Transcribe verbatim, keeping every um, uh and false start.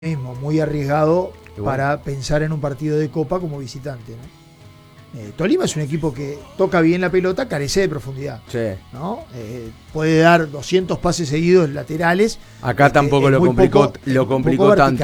mismo muy arriesgado bueno. para pensar en un partido de Copa como visitante, ¿no? Eh, Tolima es un equipo que toca bien la pelota, carece de profundidad, Sí. ¿no? Eh, puede dar doscientos pases seguidos laterales. Acá este, tampoco lo muy complicó, poco, lo un poco complicó tanto.